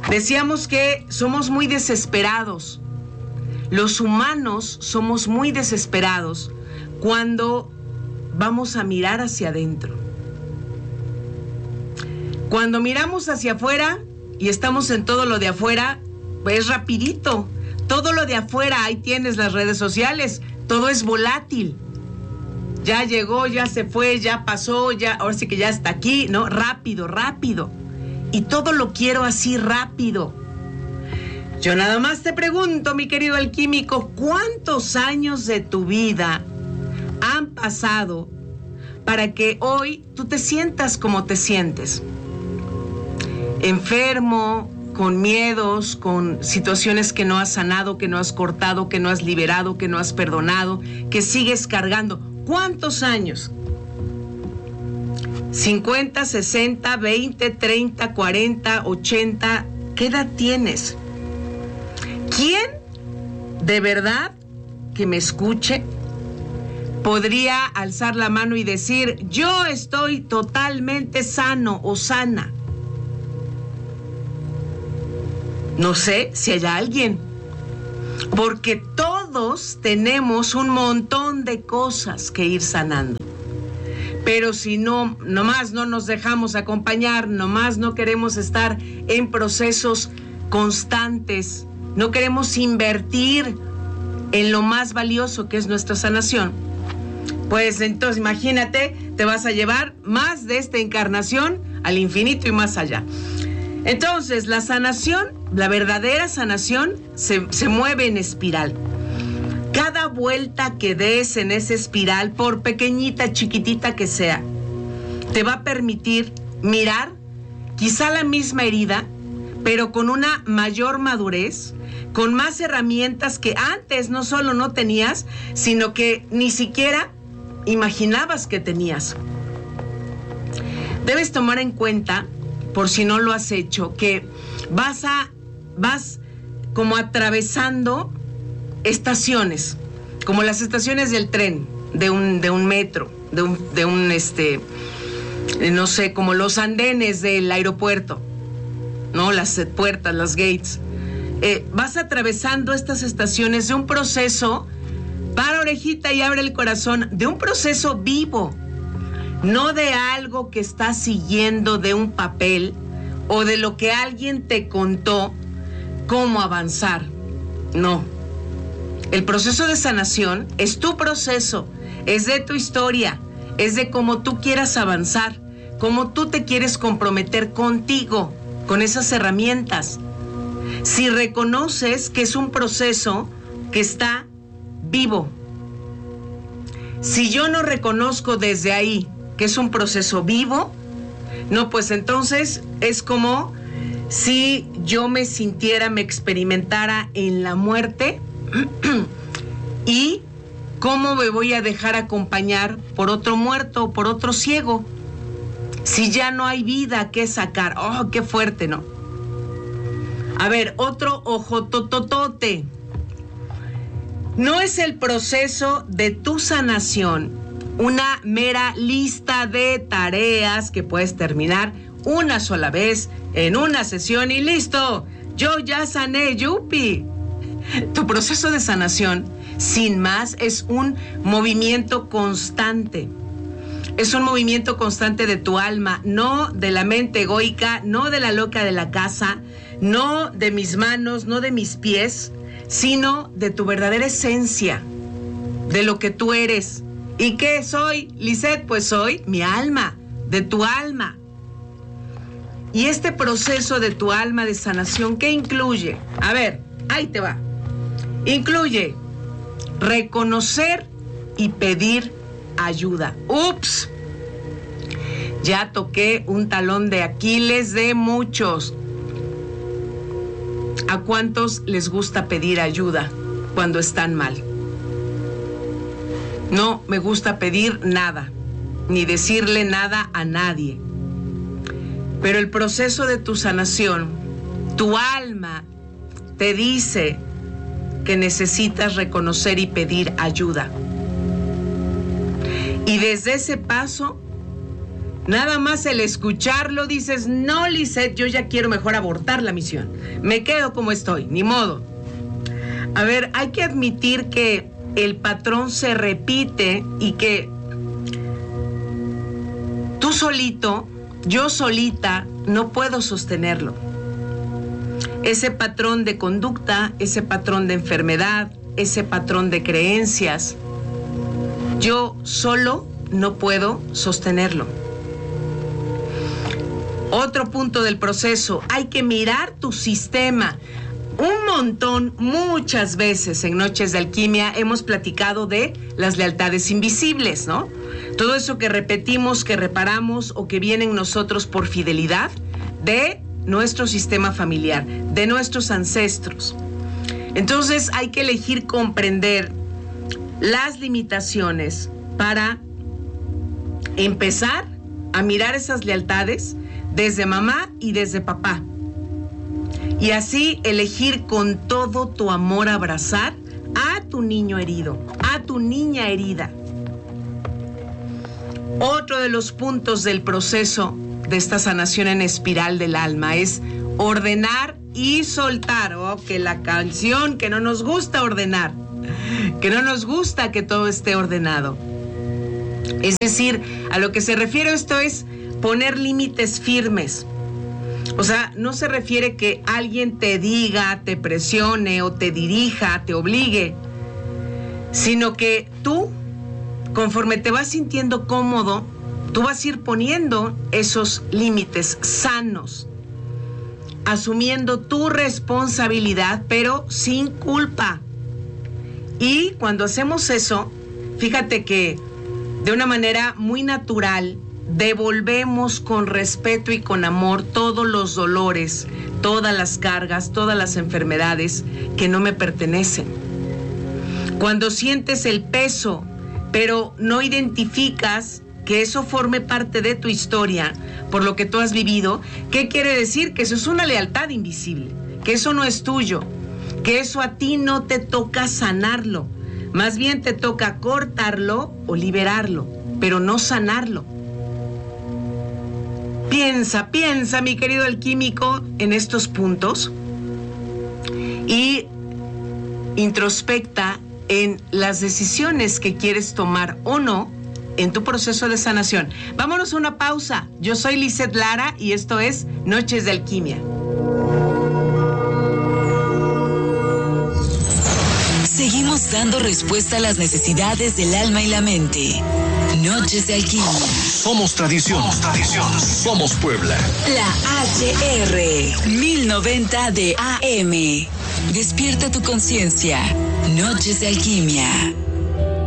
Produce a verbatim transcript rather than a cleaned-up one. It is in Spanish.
Decíamos que somos muy desesperados. Los humanos somos muy desesperados cuando vamos a mirar hacia adentro. Cuando miramos hacia afuera y estamos en todo lo de afuera, pues rapidito. Todo lo de afuera, ahí tienes las redes sociales, todo es volátil. Ya llegó, ya se fue, ya pasó, ya, ahora sí que ya está aquí, ¿no? Rápido, rápido. Y todo lo quiero así rápido. Yo nada más te pregunto, mi querido alquímico, ¿cuántos años de tu vida han pasado para que hoy tú te sientas como te sientes? Enfermo, con miedos, con situaciones que no has sanado, que no has cortado, que no has liberado, que no has perdonado, que sigues cargando. ¿Cuántos años? cincuenta, sesenta, veinte, treinta, cuarenta, ochenta. ¿Qué edad tienes? ¿Quién de verdad que me escuche podría alzar la mano y decir, yo estoy totalmente sano o sana? No sé si haya alguien, porque todos tenemos un montón de cosas que ir sanando. Pero si no, nomás no nos dejamos acompañar, nomás no queremos estar en procesos constantes, no queremos invertir en lo más valioso que es nuestra sanación, pues entonces imagínate, te vas a llevar más de esta encarnación al infinito y más allá. Entonces, la sanación, la verdadera sanación, se, se mueve en espiral. Cada vuelta que des en esa espiral, por pequeñita, chiquitita que sea, te va a permitir mirar quizá la misma herida, pero con una mayor madurez, con más herramientas que antes no solo no tenías, sino que ni siquiera imaginabas que tenías. Debes tomar en cuenta, por si no lo has hecho, que vas a, vas como atravesando estaciones, como las estaciones del tren, de un, de un metro, de un, de un, este, no sé, como los andenes del aeropuerto, ¿no? Las puertas, las gates. Eh, vas atravesando estas estaciones de un proceso, para orejita y abre el corazón, de un proceso vivo, no de algo que estás siguiendo de un papel o de lo que alguien te contó cómo avanzar. No. El proceso de sanación es tu proceso, es de tu historia, es de cómo tú quieras avanzar, cómo tú te quieres comprometer contigo, con esas herramientas. Si reconoces que es un proceso que está vivo. Si yo no reconozco desde ahí que es un proceso vivo, no, pues entonces es como si yo me sintiera, me experimentara en la muerte y cómo me voy a dejar acompañar por otro muerto, por otro ciego, si ya no hay vida que sacar. ¡Oh, qué fuerte!, ¿no? A ver, otro ojo tototote. No es el proceso de tu sanación una mera lista de tareas que puedes terminar una sola vez en una sesión y listo. Yo ya sané, yupi. Tu proceso de sanación, sin más, es un movimiento constante. Es un movimiento constante de tu alma, no de la mente egoica, no de la loca de la casa, no de mis manos, no de mis pies, sino de tu verdadera esencia, de lo que tú eres. ¿Y qué soy, Lisette? Pues soy mi alma, de tu alma. Y este proceso de tu alma de sanación, ¿qué incluye? A ver, ahí te va. Incluye reconocer y pedir ayuda. ¡Ups! Ya toqué un talón de Aquiles de muchos. ¿A cuántos les gusta pedir ayuda cuando están mal? No me gusta pedir nada, ni decirle nada a nadie. Pero el proceso de tu sanación, tu alma te dice que necesitas reconocer y pedir ayuda. Y desde ese paso nada más el escucharlo dices, no, Lisette, yo ya quiero mejor abortar la misión. Me quedo como estoy, ni modo. A ver, hay que admitir que el patrón se repite y que tú solito, yo solita, no puedo sostenerlo. Ese patrón de conducta, ese patrón de enfermedad, ese patrón de creencias, yo solo no puedo sostenerlo. Otro punto del proceso, hay que mirar tu sistema. Un montón, muchas veces en Noches de Alquimia hemos platicado de las lealtades invisibles, ¿no? Todo eso que repetimos, que reparamos o que viene en nosotros por fidelidad de nuestro sistema familiar, de nuestros ancestros. Entonces hay que elegir comprender las limitaciones para empezar a mirar esas lealtades desde mamá y desde papá. Y así elegir con todo tu amor abrazar a tu niño herido, a tu niña herida. Otro de los puntos del proceso de esta sanación en espiral del alma es ordenar y soltar. Oh, que la canción que no nos gusta ordenar, que no nos gusta que todo esté ordenado. Es decir, a lo que se refiere esto es poner límites firmes. O sea, no se refiere que alguien te diga, te presione o te dirija, te obligue, sino que tú, conforme te vas sintiendo cómodo, tú vas a ir poniendo esos límites sanos, asumiendo tu responsabilidad, pero sin culpa. Y cuando hacemos eso, fíjate que de una manera muy natural, devolvemos con respeto y con amor todos los dolores, todas las cargas, todas las enfermedades que no me pertenecen. Cuando sientes el peso, pero no identificas que eso forme parte de tu historia, por lo que tú has vivido, ¿qué quiere decir? Que eso es una lealtad invisible, que eso no es tuyo, que eso a ti no te toca sanarlo, más bien te toca cortarlo o liberarlo, pero no sanarlo. Piensa, piensa, mi querido alquímico, en estos puntos y introspecta en las decisiones que quieres tomar o no en tu proceso de sanación. Vámonos a una pausa. Yo soy Lisette Lara y esto es Noches de Alquimia. Seguimos dando respuesta a las necesidades del alma y la mente. Noches de Alquimia. Somos tradición. Somos tradición. Somos Puebla. La H R mil noventa de A M. Despierta tu conciencia. Noches de Alquimia.